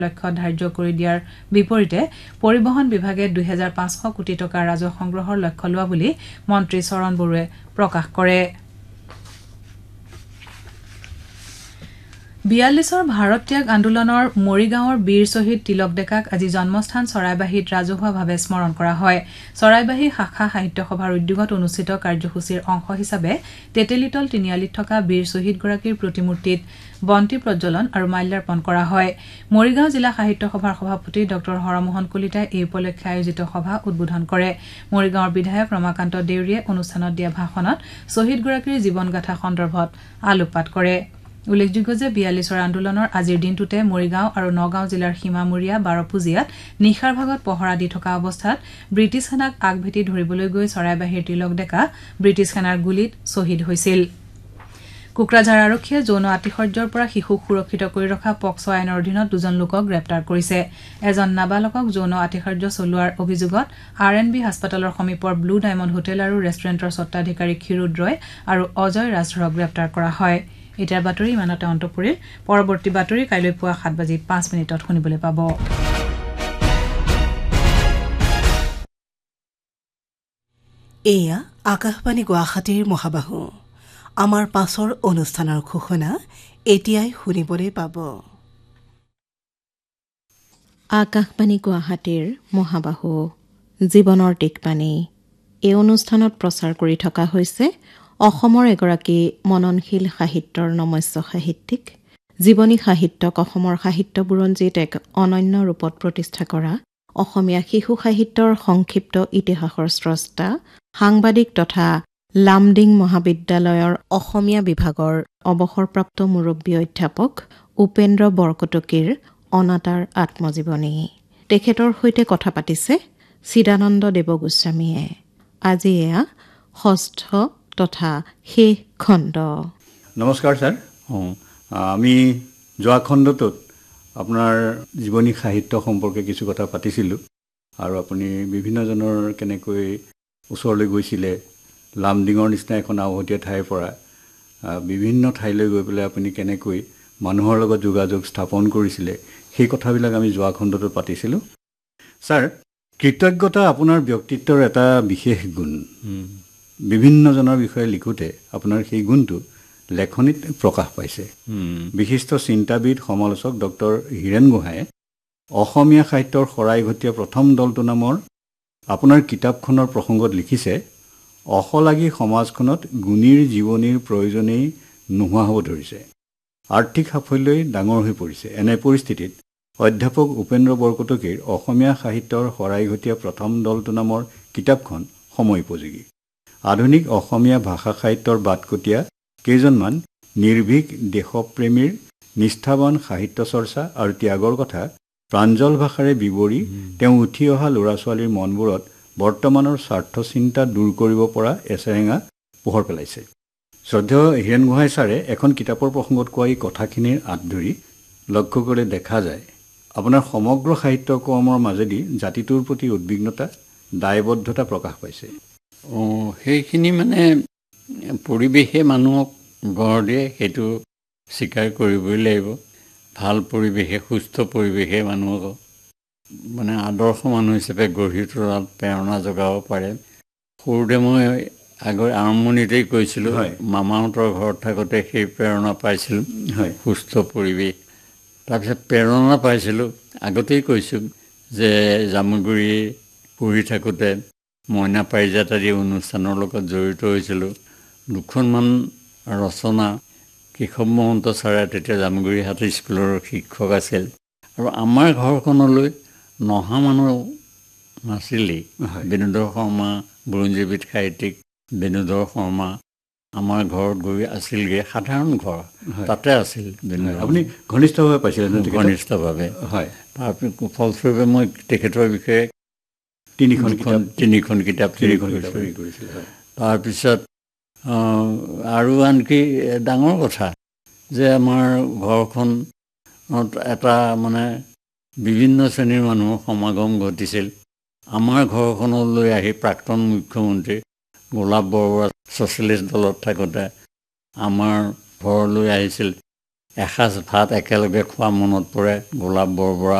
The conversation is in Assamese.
লক্ষ্য ধাৰ্য কৰি দিয়াৰ বিপৰীতে পৰিবহণ বিভাগে 2500 কোটি টকা ৰাজহ সংগ্ৰহৰ লক্ষ্য লোৱা বুলি মন্ত্ৰী চৰণ বৰুৱে প্ৰকাশ কৰে 42ৰ ভাৰত ত্যাগ আন্দোলনৰ মৰিগাঁৱৰ বীৰ শ্বহীদ তিলক ডেকাক আজি জন্মস্থান চৰাইবাহীত ৰাজহুৱাভাৱে স্মৰণ কৰা হয় চৰাইবাহী শাখা সাহিত্য সভাৰ উদ্যোগত অনুষ্ঠিত কাৰ্যসূচীৰ অংশ হিচাপে তেতেলিতল তিনিআলিত থকা বীৰ শ্বহীদগৰাকীৰ প্ৰতিমূৰ্তিত বন্তি প্ৰজ্বলন আৰু মাল্যাৰ্পণ কৰা হয় মৰিগাঁও জিলা সাহিত্য সভাৰ সভাপতি ড হৰমোহন কলিতাই এই উপলক্ষে আয়োজিত সভা উদ্বোধন কৰে মৰিগাঁৱৰ বিধায়ক ৰমাকান্ত দেউৰীয়ে অনুষ্ঠানত দিয়া ভাষণত শ্বহীদগৰাকীৰ জীৱনগাথা সন্দৰ্ভত আলোকপাত কৰে উল্লেখযোগ্য যে 42ৰ আন্দোলনৰ আজিৰ দিনটোতে মৰিগাঁও আৰু নগাঁও জিলাৰ সীমামূৰীয়া বাৰপুজিয়াত নিশাৰ ভাগত পহৰা দি থকা অৱস্থাত ব্ৰিটিছ সেনাক আগভেটি ধৰিবলৈ গৈ চৰাইবাহীৰ তিলক ডেকা ব্ৰিটিছ সেনাৰ গুলীত শ্বহীদ হৈছিল কুকৰাঝাৰ আৰক্ষীয়ে যৌন আতিশয্যৰ পৰা শিশুক সুৰক্ষিত কৰি ৰখা পক্সো আইনৰ অধীনত দুজন লোকক গ্ৰেপ্তাৰ কৰিছে এজন নাবালকক যৌন আতিশয্য চলোৱাৰ অভিযোগত আৰএনবি হাস্পতালৰ সমীপৰ ব্লু ডায়মণ্ড হোটেল আৰু ৰেষ্টুৰেণ্টৰ স্বত্বাধিকাৰী ক্ষীৰোদ ৰয় আৰু অজয় ৰাজধৰক গ্ৰেপ্তাৰ কৰা হয় এতিয়াৰ বাতৰি ইমানতে অন্ত পৰিল পৰৱৰ্তী বাতৰি কাইলৈ পুৱা 7:05 শুনিবলৈ পাব এয়া আকাশবাণী গুৱাহাটীৰ মহাবাহু আমাৰ পাছৰ অনুষ্ঠানৰ ঘোষণা এতিয়াই শুনিবলৈ পাব আকাশবাণী গুৱাহাটীৰ মহাবাহু জীৱনৰ টিকবাণী এই অনুষ্ঠানত প্ৰচাৰ কৰি থকা হৈছে অসমৰ এগৰাকী মননশীল সাহিত্যৰ নমস্য সাহিত্যিক জীৱনী সাহিত্যক অসমৰ সাহিত্য বুৰঞ্জীত এক অনন্য ৰূপত প্ৰতিষ্ঠা কৰা অসমীয়া শিশু সাহিত্যৰ সংক্ষিপ্ত ইতিহাসৰ স্ৰষ্টা সাংবাদিক তথা লামডিং মহাবিদ্যালয়ৰ অসমীয়া বিভাগৰ অৱসৰপ্ৰাপ্ত মুৰব্বী অধ্যাপক উপেন্দ্ৰ বৰকটকীৰ অনাতাঁৰ আত্মজীৱনী তেখেতৰ সৈতে কথা পাতিছে চিদানন্দ দেৱগোস্বামীয়ে আজি এয়া ষষ্ঠ তথা শেষ খণ্ড নমস্কাৰ ছাৰ আমি যোৱা খণ্ডটোত আপোনাৰ জীৱনী সাহিত্য সম্পৰ্কে কিছু কথা পাতিছিলোঁ আৰু আপুনি বিভিন্নজনৰ কেনেকৈ ওচৰলৈ গৈছিলে লামডিঙৰ নিচিনা এখন আওহতীয়া ঠাইৰ পৰা বিভিন্ন ঠাইলৈ গৈ পেলাই আপুনি কেনেকৈ মানুহৰ লগত যোগাযোগ স্থাপন কৰিছিলে সেই কথাবিলাক আমি যোৱা খণ্ডটোত পাতিছিলোঁ ছাৰ কৃতজ্ঞতা আপোনাৰ ব্যক্তিত্বৰ এটা বিশেষ গুণ বিভিন্নজনৰ বিষয়ে লিখোঁতে আপোনাৰ সেই গুণটো লেখনিত প্ৰকাশ পাইছে বিশিষ্ট চিন্তাবিদ সমালোচক ডক্টৰ হীৰেণ গোহাঁয়ে অসমীয়া সাহিত্যৰ শৰাইঘটীয়া প্ৰথম দলটো নামৰ আপোনাৰ কিতাপখনৰ প্ৰসংগত লিখিছে অসলাগী সমাজখনত গুণীৰ জীৱনীৰ প্ৰয়োজনেই নোহোৱা হ'ব ধৰিছে আৰ্থিক সাফল্যই ডাঙৰ হৈ পৰিছে এনে পৰিস্থিতিত অধ্যাপক উপেন্দ্ৰ বৰকটকীৰ অসমীয়া সাহিত্যৰ শৰাইঘটীয়া প্ৰথম দলটো নামৰ কিতাপখন সময় উপযোগী আধুনিক অসমীয়া ভাষা সাহিত্যৰ বাটকটীয়া কেইজনমান নিৰ্ভীক দেশপ্ৰেমীৰ নিষ্ঠাবান সাহিত্য চৰ্চা আৰু ত্যাগৰ কথা প্ৰাঞ্জল ভাষাৰে বিৱৰি তেওঁ উঠি অহা ল'ৰা ছোৱালীৰ মনবোৰত বৰ্তমানৰ স্বাৰ্থ চিন্তা দূৰ কৰিব পৰা এচেৰেঙা পোহৰ পেলাইছে শ্ৰদ্ধেয় হীৰেণ গোহাঁই ছাৰে এখন কিতাপৰ প্ৰসংগত কোৱা এই কথাখিনিৰ আঁত ধৰি লক্ষ্য কৰি দেখা যায় আপোনাৰ সমগ্ৰ সাহিত্য কৰ্মৰ মাজেদি জাতিটোৰ প্ৰতি উদ্বিগ্নতা দায়বদ্ধতা প্ৰকাশ পাইছে সেইখিনি মানে পৰিৱেশে মানুহক গঢ় দিয়ে সেইটো স্বীকাৰ কৰিবই লাগিব ভাল পৰিৱেশে সুস্থ পৰিৱেশে মানুহক মানে আদৰ্শ মানুহ হিচাপে গঢ়ি তোলাত প্ৰেৰণা যোগাব পাৰে সৰুতে মই আগৰ আৰম্ভণিতেই কৈছিলোঁ মামাহঁতৰ ঘৰত থাকোঁতে সেই প্ৰেৰণা পাইছিলোঁ সুস্থ পৰিৱেশ তাৰপিছত প্ৰেৰণা পাইছিলোঁ আগতেই কৈছোঁ যে জামুগুৰি পঢ়ি থাকোঁতে মইনা পাৰিজাত আদি অনুষ্ঠানৰ লগত জড়িত হৈছিলোঁ দুখনমান ৰচনা কেশৱ মহন্ত ছাৰে তেতিয়া জামুগুৰি হাটী স্কুলৰ শিক্ষক আছিল আৰু আমাৰ ঘৰখনলৈ নহা মানুহ নাছিলেই বেণুধৰ শৰ্মা বুৰঞ্জীবিদ সাহিত্যিক বেণুধৰ শৰ্মা আমাৰ ঘৰত গৈ আছিলগৈ সাধাৰণ ঘৰ তাতে আছিল আপুনি ঘনিষ্ঠভাৱে পাইছিলে ঘনিষ্ঠভাৱে হয় তাৰপিছত ফলস্বৰূপে মই তেখেতৰ বিষয়ে তিনিখন কিতাপ কৰিছিল তাৰপিছত আৰু আনকি ডাঙৰ কথা যে আমাৰ ঘৰখনত এটা মানে বিভিন্ন শ্ৰেণীৰ মানুহৰ সমাগম ঘটিছিল আমাৰ ঘৰখনলৈ আহি প্ৰাক্তন মুখ্যমন্ত্ৰী গোলাপ বৰুৱা ছ'চিয়েলিষ্ট দলত থাকোঁতে আমাৰ ঘৰলৈ আহিছিল এসাঁজ ভাত একেলগে খোৱা মনত পৰে গোলাপ বৰবৰা